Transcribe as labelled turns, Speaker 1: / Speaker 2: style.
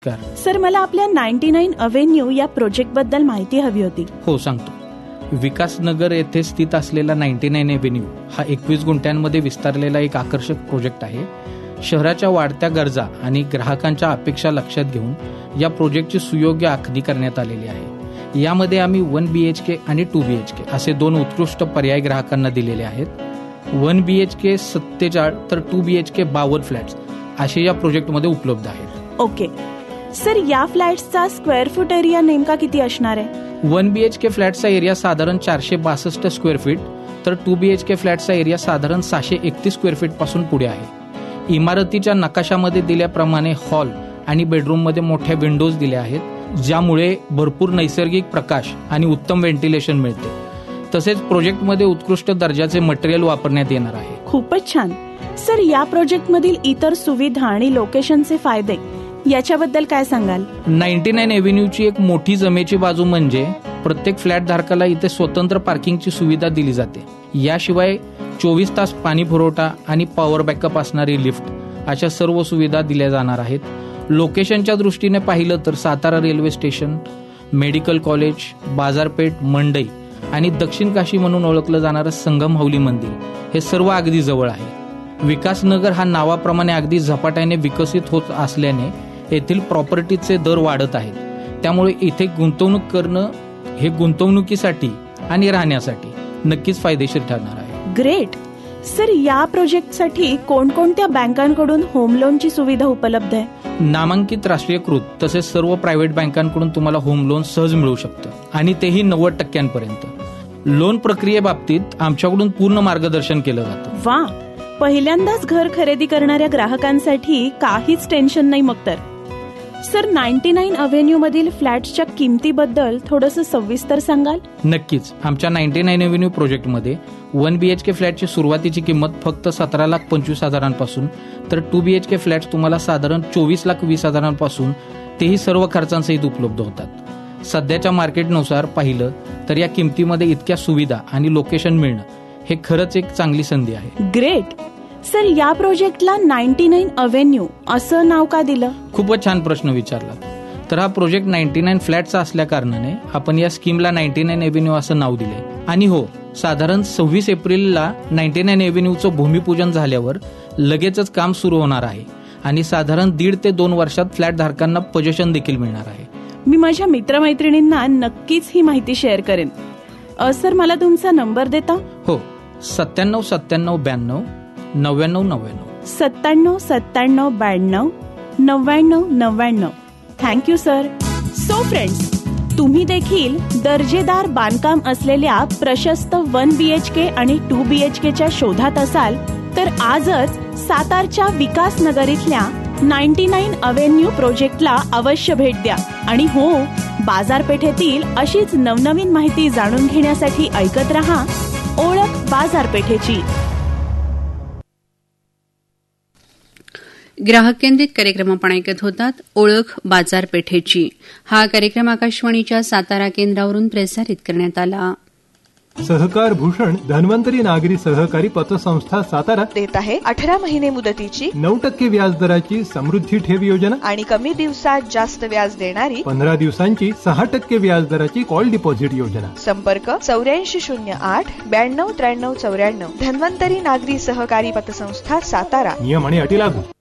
Speaker 1: नमस्कार
Speaker 2: सर, मला आपल्या 99 अव्हेन्यू या प्रोजेक्ट बद्दल माहिती हवी होती.
Speaker 1: हो, सांगतो. विकासनगर येथे स्थित असलेला 99 अव्हेन्यू हा 21 गुंठ्यांमध्ये विस्तारलेला एक आकर्षक प्रोजेक्ट आहे. शहराच्या वाढत्या गरजा आणि ग्राहकांच्या अपेक्षा लक्षात घेऊन या प्रोजेक्टची सुयोग्य आखणी करण्यात आलेली आहे. यामध्ये आम्ही 1 BHK आणि 2 BHK असे 2 उत्कृष्ट पर्याय ग्राहकांना दिलेले आहेत. 1 BHK 47 तर 2 BHK 52 फ्लॅट्स असे या प्रोजेक्टमध्ये उपलब्ध आहेत.
Speaker 2: ओके सर, या फ्लॅट्सचा स्क्वेअर फूट एरिया नेमका किती असणार आहे?
Speaker 1: 1 BHK फ्लॅटचा एरिया साधारण 462 स्क्वेअर फीट तर 2 BHK फ्लॅटचा एरिया साधारण 631 स्क्वेअर फीट पासून पुढे आहे. इमारतीच्या नकाशामध्ये दिल्याप्रमाणे हॉल आणि बेडरूममध्ये मोठ्या विंडोज दिल्या आहेत, ज्यामुळे भरपूर नैसर्गिक प्रकाश आणि उत्तम व्हेंटिलेशन मिळते. तसेच प्रोजेक्टमध्ये उत्कृष्ट दर्जाचे मटेरियल वापरण्यात येणार आहे.
Speaker 2: खूपच छान. सर, या प्रोजेक्टमधील इतर सुविधा आणि लोकेशनचे फायदे याच्याबद्दल काय सांगाल?
Speaker 1: 99 अव्हेन्यूची एक मोठी जमेची बाजू म्हणजे प्रत्येक फ्लॅट धारकाला इथे स्वतंत्र पार्किंगची सुविधा दिली जाते. याशिवाय 24 तास पाणी पुरवठा आणि पॉवर बॅकअप असणारी लिफ्ट अशा सर्व सुविधा दिल्या जाणार आहेत. लोकेशनच्या दृष्टीने पाहिलं तर Satara railway station, medical college, बाजारपेठ, मंडई आणि दक्षिण काशी म्हणून ओळखलं जाणारं संगम हौली मंदिर हे सर्व अगदी जवळ आहे. विकासनगर हा नावाप्रमाणे अगदी झपाट्याने विकसित होत असल्याने येथील प्रॉपर्टीचे दर वाढत आहेत. त्यामुळे इथे गुंतवणूक करणं हे गुंतवणुकीसाठी आणि राहण्यासाठी नक्कीच फायदेशीर ठरणार आहे.
Speaker 2: ग्रेट. सर, या प्रोजेक्टसाठी कोणकोणत्या बँकांकडून होम लोनची सुविधा उपलब्ध आहे?
Speaker 1: नामांकित राष्ट्रीयकृत तसेच सर्व प्रायव्हेट बँकांकडून तुम्हाला होम लोन सहज मिळू शकतं आणि तेही 90% लोन प्रक्रियेबाबतीत आमच्याकडून पूर्ण मार्गदर्शन केलं जातं.
Speaker 2: वा, पहिल्यांदाच घर खरेदी करणाऱ्या ग्राहकांसाठी काहीच टेन्शन नाही मग तर. सर, 99 अव्हेन्यू मधील फ्लॅट्सच्या किमतीबद्दल थोडंसं सविस्तर सांगाल?
Speaker 1: नक्कीच. आमच्या 99 अव्हेन्यू प्रोजेक्टमध्ये 1 BHK फ्लॅटची सुरुवातीची किंमत फक्त 17,25,000 तर 2 BHK फ्लॅट्स तुम्हाला साधारण 24,20,000 तेही सर्व खर्चांसहित उपलब्ध होतात. सध्याच्या मार्केटनुसार पाहिलं तर या किमतीमध्ये इतक्या सुविधा आणि लोकेशन मिळणं हे खरंच एक चांगली संधी आहे.
Speaker 2: ग्रेट. सर, या प्रोजेक्टला 99 अव्हेन्यू असं नाव का दिलं?
Speaker 1: खूपच छान प्रश्न विचारला. तर हा प्रोजेक्ट 99 फ्लॅटचा असल्या कारणाने आपण या स्कीमला 99 अव्हेन्यू असं नाव दिले. आणि हो, साधारण 26 एप्रिलला 99 अव्हेन्यूचं भूमिपूजन झाल्यावर लगेचच काम सुरू होणार आहे आणि साधारण 1.5 ते 2 वर्षात फ्लॅट धारकांना पोझिशन देखील मिळणार आहे.
Speaker 2: मी माझ्या मित्रमैत्रिणींना नक्कीच ही माहिती शेअर करेन. सर, मला तुमचा नंबर देता?
Speaker 1: हो, 97 97 92 99 99.
Speaker 2: 97 97 92 99 99. Thank you sir. सो फ्रेंड्स, तुम्ही देखील दर्जेदार बांधकाम असलेल्या प्रशस्त 1 BHK आणि 2 BHKच्या शोधात असाल तर आजच सातारच्या विकासनगर इथल्या 99 अव्हेन्यू प्रोजेक्टला अवश्य भेट द्या. आणि हो, बाजारपेठेतील अशीच नवनवीन माहिती जाणून घेण्यासाठी ऐकत रहा ओळख बाजारपेठेची.
Speaker 3: ग्राहक केंद्रित कार्यक्रम आपण ऐकत होतात ओळख बाजारपेठेची. हा कार्यक्रम आकाशवाणीच्या सातारा केंद्रावरून प्रसारित करण्यात आला.
Speaker 4: सहकार भूषण धन्वंतरी नागरी सहकारी पतसंस्था सातारा
Speaker 5: देत आहे 18 महिने मुदतीची
Speaker 4: 9% व्याजदराची समृद्धी ठेव योजना
Speaker 5: आणि कमी दिवसात जास्त व्याज देणारी
Speaker 4: 15 दिवसांची 6% व्याजदराची कॉल डिपॉझिट योजना.
Speaker 5: संपर्क 8408 92 93 94. धन्वंतरी नागरी सहकारी पतसंस्था सातारा.
Speaker 4: नियम आणि अटी लागू.